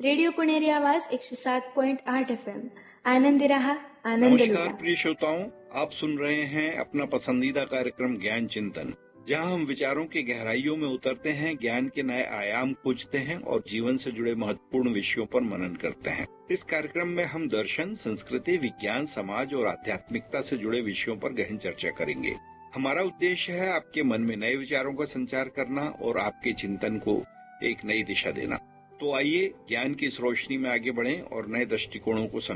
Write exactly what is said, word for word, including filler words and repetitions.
Radio Puneri आवाज एकशे सात पॉइंट आठ एफ एम आनंदी रहा आनंद लुटा। नमस्कार प्रिय श्रोताओं, आप सुन रहे हैं अपना पसंदीदा कार्यक्रम ज्ञान चिंतन, जहां हम विचारों की गहराइयों में उतरते हैं, ज्ञान के नए आयाम खोजते हैं और जीवन से जुड़े महत्वपूर्ण विषयों पर मनन करते हैं। इस कार्यक्रम में हम दर्शन, संस्कृति, विज्ञान, समाज और आध्यात्मिकता से जुड़े विषयों पर गहन चर्चा करेंगे। हमारा उद्देश्य है आपके मन में नए विचारों का संचार करना और आपके चिंतन को एक नई दिशा देना। तो आइए ज्ञान की इस रोशनी में आगे बढ़ें और नए दृष्टिकोणों को